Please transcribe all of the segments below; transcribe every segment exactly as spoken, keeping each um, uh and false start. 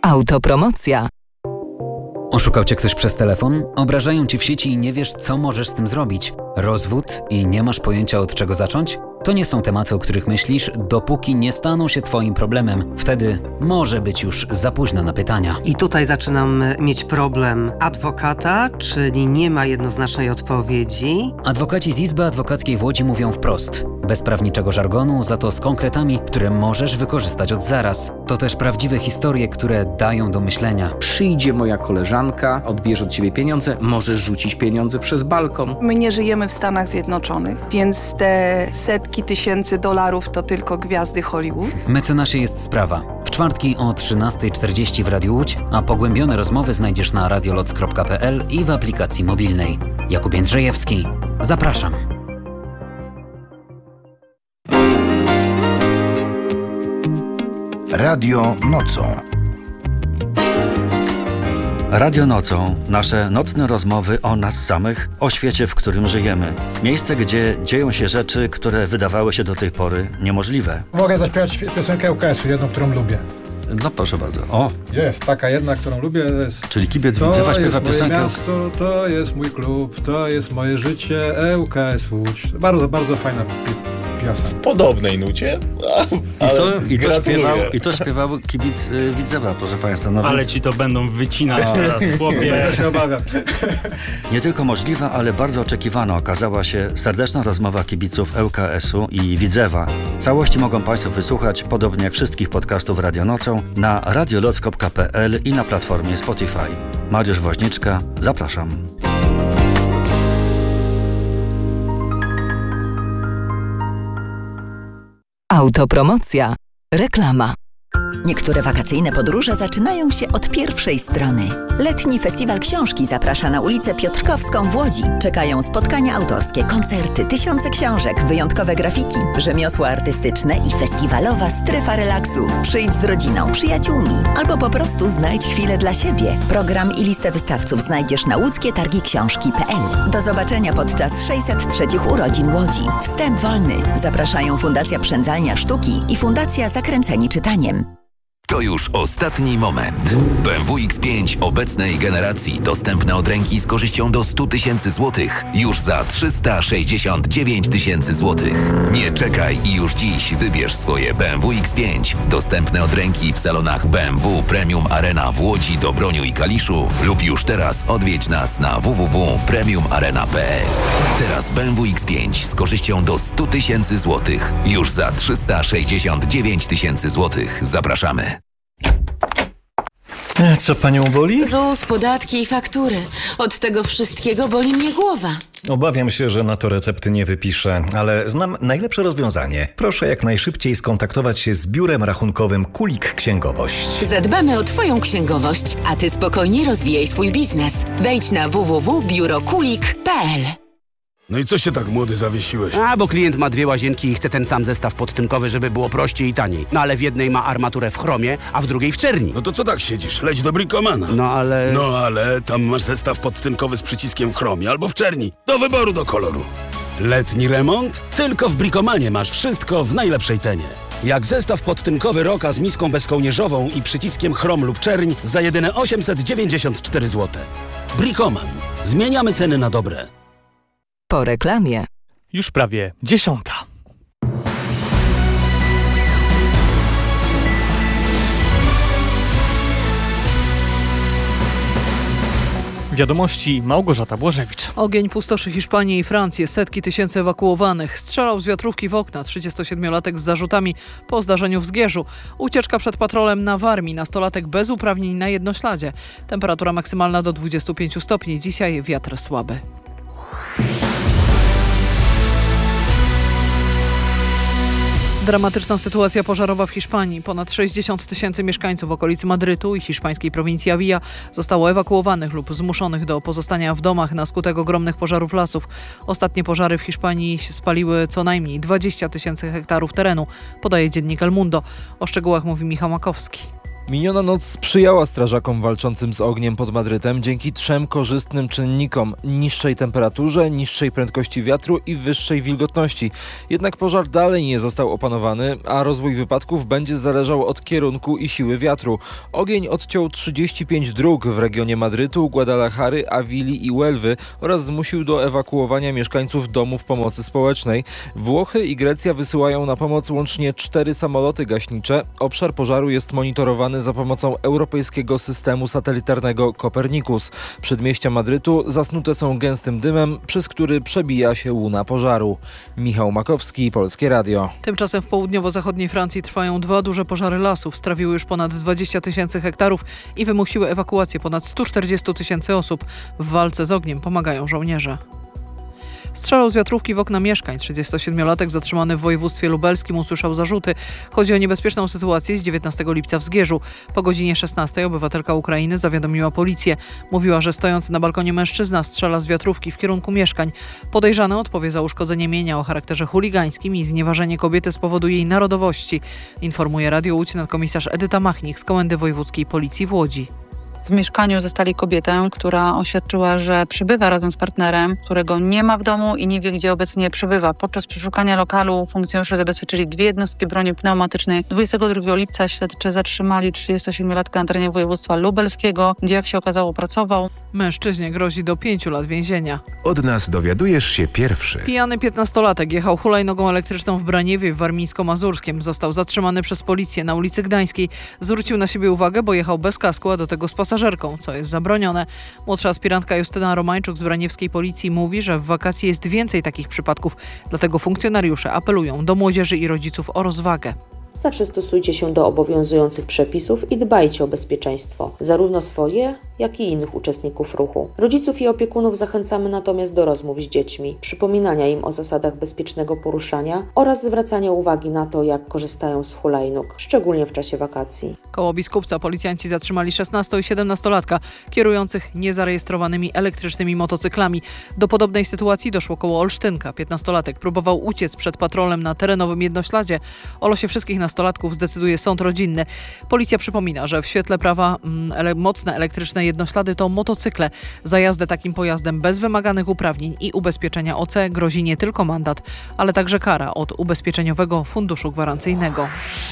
Autopromocja. Oszukał cię ktoś przez telefon? Obrażają ci w sieci i nie wiesz, co możesz z tym zrobić? Rozwód i nie masz pojęcia, od czego zacząć? To nie są tematy, o których myślisz, dopóki nie staną się twoim problemem. Wtedy może być już za późno na pytania. I tutaj zaczynam mieć problem adwokata, czyli nie ma jednoznacznej odpowiedzi. Adwokaci z Izby Adwokackiej w Łodzi mówią wprost. Bez prawniczego żargonu, za to z konkretami, które możesz wykorzystać od zaraz. To też prawdziwe historie, które dają do myślenia. Przyjdzie moja koleżanka, odbierze od ciebie pieniądze, możesz rzucić pieniądze przez balkon. My nie żyjemy w Stanach Zjednoczonych, więc te setki tysięcy dolarów to tylko gwiazdy Hollywood. Mecenasie jest sprawa. W czwartki o trzynasta czterdzieści w Radiu Łódź, a pogłębione rozmowy znajdziesz na radioloc kropka p l i w aplikacji mobilnej. Jakub Jędrzejewski. Zapraszam. Radio nocą. Radio nocą. Nasze nocne rozmowy o nas samych, o świecie, w którym żyjemy. Miejsce, gdzie dzieją się rzeczy, które wydawały się do tej pory niemożliwe. Mogę zaśpiewać piosenkę U K S-u, jedną, którą lubię. No proszę bardzo. O! Jest, taka jedna, którą lubię. Jest... Czyli kibiec Widzewa śpiewa piosenkę. To jest moje miasto, to jest mój klub, to jest moje życie, E U K S Łódź. Bardzo, bardzo fajna piosenka. W podobnej nucie. A, I, to, i, to śpiewał, I to śpiewał kibic y, Widzewa, proszę Państwa. No ale więc... ci to będą wycinać teraz, chłopie. Ja się obawiam. Nie tylko możliwa, ale bardzo oczekiwana okazała się serdeczna rozmowa kibiców E U K S-u i Widzewa. Całości mogą Państwo wysłuchać, podobnie jak wszystkich podcastów Radio Nocą, na radioloc kropka p l i na platformie Spotify. Mariusz Woźniczka, zapraszam. Autopromocja. Reklama. Niektóre wakacyjne podróże zaczynają się od pierwszej strony. Letni Festiwal Książki zaprasza na ulicę Piotrkowską w Łodzi. Czekają spotkania autorskie, koncerty, tysiące książek, wyjątkowe grafiki, rzemiosła artystyczne i festiwalowa strefa relaksu. Przyjdź z rodziną, przyjaciółmi albo po prostu znajdź chwilę dla siebie. Program i listę wystawców znajdziesz na łódzkie targi książki kropka p l. Do zobaczenia podczas sześćset trzech urodzin Łodzi. Wstęp wolny. Zapraszają Fundacja Przędzalnia Sztuki i Fundacja Zakręceni Czytaniem. To już ostatni moment. B M W X pięć obecnej generacji dostępne od ręki z korzyścią do sto tysięcy złotych już za trzysta sześćdziesiąt dziewięć tysięcy złotych. Nie czekaj i już dziś wybierz swoje B M W X pięć dostępne od ręki w salonach B M W Premium Arena w Łodzi, Dobroniu i Kaliszu lub już teraz odwiedź nas na w w w kropka premium arena kropka p l. Teraz B M W X pięć z korzyścią do sto tysięcy złotych już za trzysta sześćdziesiąt dziewięć tysięcy złotych. Zapraszamy. Co panią boli? ZUS, podatki i faktury. Od tego wszystkiego boli mnie głowa. Obawiam się, że na to recepty nie wypiszę, ale znam najlepsze rozwiązanie. Proszę jak najszybciej skontaktować się z biurem rachunkowym Kulik Księgowość. Zadbamy o twoją księgowość, a ty spokojnie rozwijaj swój biznes. Wejdź na w w w kropka biuro kulik kropka p l. No i co się tak młody zawiesiłeś? A, bo klient ma dwie łazienki i chce ten sam zestaw podtynkowy, żeby było prościej i taniej. No ale w jednej ma armaturę w chromie, a w drugiej w czerni. No to co tak siedzisz? Leć do Bricomana. No ale... No ale tam masz zestaw podtynkowy z przyciskiem w chromie albo w czerni. Do wyboru, do koloru. Letni remont? Tylko w Bricomanie masz wszystko w najlepszej cenie. Jak zestaw podtynkowy Roka z miską bezkołnierzową i przyciskiem chrom lub czerń za jedyne osiemset dziewięćdziesiąt cztery złote. Bricoman. Zmieniamy ceny na dobre. Po reklamie. Już prawie dziesiąta. Wiadomości Małgorzata Błażewicz. Ogień pustoszy Hiszpanię i Francję, setki tysięcy ewakuowanych. Strzelał z wiatrówki w okna trzydziestosiedmiolatek z zarzutami po zdarzeniu w Zgierzu. Ucieczka przed patrolem na Warmii, nastolatek bez uprawnień na jednośladzie. Temperatura maksymalna do dwudziestu pięciu stopni, dzisiaj wiatr słaby. Dramatyczna sytuacja pożarowa w Hiszpanii. Ponad sześćdziesiąt tysięcy mieszkańców okolicy Madrytu i hiszpańskiej prowincji Avilla zostało ewakuowanych lub zmuszonych do pozostania w domach na skutek ogromnych pożarów lasów. Ostatnie pożary w Hiszpanii spaliły co najmniej dwadzieścia tysięcy hektarów terenu, podaje dziennik El Mundo. O szczegółach mówi Michał Makowski. Miniona noc sprzyjała strażakom walczącym z ogniem pod Madrytem dzięki trzem korzystnym czynnikom: niższej temperaturze, niższej prędkości wiatru i wyższej wilgotności. Jednak pożar dalej nie został opanowany, a rozwój wypadków będzie zależał od kierunku i siły wiatru. Ogień odciął trzydzieści pięć dróg w regionie Madrytu, Guadalajary, Awili i Huelwy oraz zmusił do ewakuowania mieszkańców domów pomocy społecznej. Włochy i Grecja wysyłają na pomoc łącznie cztery samoloty gaśnicze. Obszar pożaru jest monitorowany za pomocą europejskiego systemu satelitarnego Copernicus. Przedmieścia Madrytu zasnute są gęstym dymem, przez który przebija się łuna pożaru. Michał Makowski, Polskie Radio. Tymczasem w południowo-zachodniej Francji trwają dwa duże pożary lasów. Strawiły już ponad dwadzieścia tysięcy hektarów i wymusiły ewakuację ponad sto czterdzieści tysięcy osób. W walce z ogniem pomagają żołnierze. Strzelał z wiatrówki w okna mieszkań. trzydziestosiedmiolatek zatrzymany w województwie lubelskim usłyszał zarzuty. Chodzi o niebezpieczną sytuację z dziewiętnastego lipca w Zgierzu. Po godzinie szesnastej obywatelka Ukrainy zawiadomiła policję. Mówiła, że stojący na balkonie mężczyzna strzela z wiatrówki w kierunku mieszkań. Podejrzany odpowie za uszkodzenie mienia o charakterze chuligańskim i znieważenie kobiety z powodu jej narodowości. Informuje Radio Łódź nadkomisarz Edyta Machnik z Komendy Wojewódzkiej Policji w Łodzi. W mieszkaniu zastali kobietę, która oświadczyła, że przybywa razem z partnerem, którego nie ma w domu i nie wie, gdzie obecnie przebywa. Podczas przeszukania lokalu funkcjonariusze zabezpieczyli dwie jednostki broni pneumatycznej. dwudziestego drugiego lipca śledczy zatrzymali trzydziestosiedmiolatka na terenie województwa lubelskiego, gdzie, jak się okazało, pracował. Mężczyźnie grozi do pięciu lat więzienia. Od nas dowiadujesz się pierwszy. Pijany piętnastolatek jechał hulajnogą elektryczną w Braniewie w Warmińsko-Mazurskiem. Został zatrzymany przez policję na ulicy Gdańskiej. Zwrócił na siebie uwagę, bo jechał bez kasku, a do tego z pasażerką, co jest zabronione. Młodsza aspirantka Justyna Romańczuk z braniewskiej policji mówi, że w wakacje jest więcej takich przypadków, dlatego funkcjonariusze apelują do młodzieży i rodziców o rozwagę. Zawsze stosujcie się do obowiązujących przepisów i dbajcie o bezpieczeństwo, zarówno swoje, jak i innych uczestników ruchu. Rodziców i opiekunów zachęcamy natomiast do rozmów z dziećmi, przypominania im o zasadach bezpiecznego poruszania oraz zwracania uwagi na to, jak korzystają z hulajnóg, szczególnie w czasie wakacji. Koło Biskupca policjanci zatrzymali szesnasto- i siedemnastolatka kierujących niezarejestrowanymi elektrycznymi motocyklami. Do podobnej sytuacji doszło koło Olsztynka. piętnastolatek próbował uciec przed patrolem na terenowym jednośladzie. O losie wszystkich nastolatków zdecyduje sąd rodzinny. Policja przypomina, że w świetle prawa mm, ele- mocne elektryczne jednoślady to motocykle. Za jazdę takim pojazdem bez wymaganych uprawnień i ubezpieczenia O C grozi nie tylko mandat, ale także kara od Ubezpieczeniowego Funduszu Gwarancyjnego.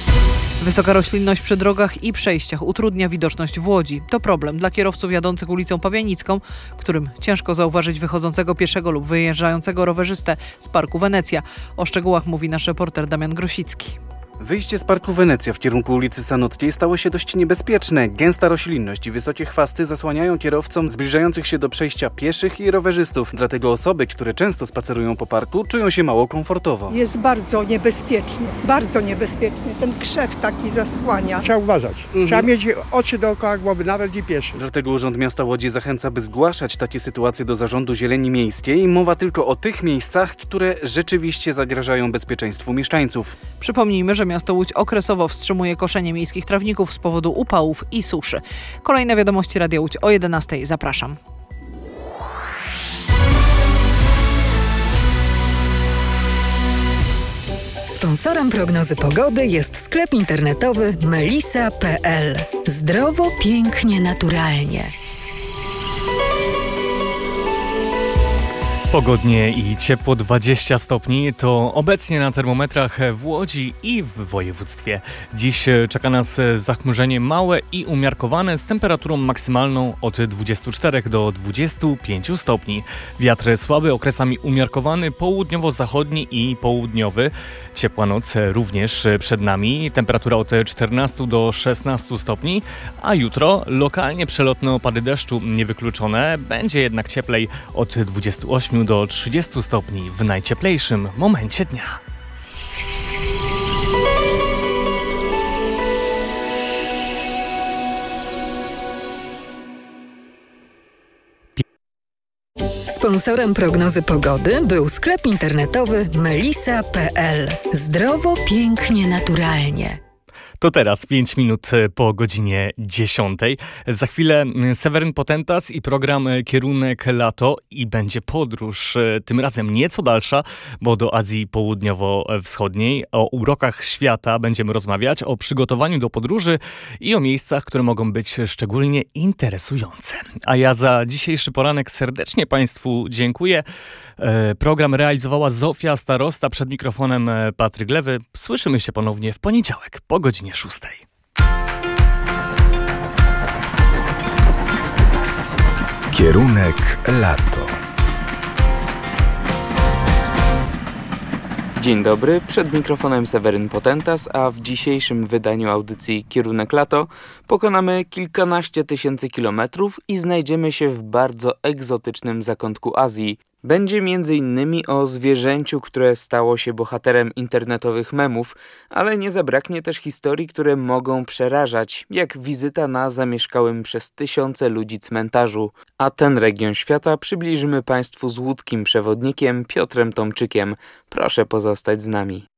Wysoka roślinność przy drogach i przejściach utrudnia widoczność w Łodzi. To problem dla kierowców jadących ulicą Pabianicką, którym ciężko zauważyć wychodzącego pieszego lub wyjeżdżającego rowerzystę z Parku Wenecja. O szczegółach mówi nasz reporter Damian Grosicki. Wyjście z Parku Wenecja w kierunku ulicy Sanockiej stało się dość niebezpieczne. Gęsta roślinność i wysokie chwasty zasłaniają kierowcom zbliżających się do przejścia pieszych i rowerzystów. Dlatego osoby, które często spacerują po parku, czują się mało komfortowo. Jest bardzo niebezpiecznie, bardzo niebezpiecznie. Ten krzew taki zasłania. Trzeba uważać. Mhm. Trzeba mieć oczy dookoła głowy, nawet i pieszy. Dlatego Urząd Miasta Łodzi zachęca, by zgłaszać takie sytuacje do Zarządu Zieleni Miejskiej. Mowa tylko o tych miejscach, które rzeczywiście zagrażają bezpieczeństwu mieszkańców. Przypomnijmy, że miasto Łódź okresowo wstrzymuje koszenie miejskich trawników z powodu upałów i suszy. Kolejne wiadomości Radia Łódź o jedenastej. Zapraszam. Sponsorem prognozy pogody jest sklep internetowy melisa kropka p l. Zdrowo, pięknie, naturalnie. Pogodnie i ciepło, dwadzieścia stopni to obecnie na termometrach w Łodzi i w województwie. Dziś czeka nas zachmurzenie małe i umiarkowane z temperaturą maksymalną od dwudziestu czterech do dwudziestu pięciu stopni. Wiatr słaby, okresami umiarkowany, południowo-zachodni i południowy. Ciepła noc również przed nami, temperatura od czternastu do szesnastu stopni, a jutro lokalnie przelotne opady deszczu niewykluczone. Będzie jednak cieplej od dwudziestu ośmiu do trzydziestu stopni w najcieplejszym momencie dnia. Sponsorem prognozy pogody był sklep internetowy melisa kropka p l. Zdrowo, pięknie, naturalnie. To teraz pięć minut po godzinie dziesiątej. Za chwilę Seweryn Potentas i program Kierunek Lato i będzie podróż, tym razem nieco dalsza, bo do Azji Południowo-Wschodniej. O urokach świata będziemy rozmawiać, o przygotowaniu do podróży i o miejscach, które mogą być szczególnie interesujące. A ja za dzisiejszy poranek serdecznie Państwu dziękuję. Program realizowała Zofia Starosta, przed mikrofonem Patryk Lewy. Słyszymy się ponownie w poniedziałek po godzinie szóstej. Kierunek lato. Dzień dobry, przed mikrofonem Seweryn Potentas, a w dzisiejszym wydaniu audycji Kierunek Lato pokonamy kilkanaście tysięcy kilometrów i znajdziemy się w bardzo egzotycznym zakątku Azji. Będzie między innymi o zwierzęciu, które stało się bohaterem internetowych memów, ale nie zabraknie też historii, które mogą przerażać, jak wizyta na zamieszkałym przez tysiące ludzi cmentarzu. A ten region świata przybliżymy Państwu z łódzkim przewodnikiem Piotrem Tomczykiem. Proszę pozostać z nami.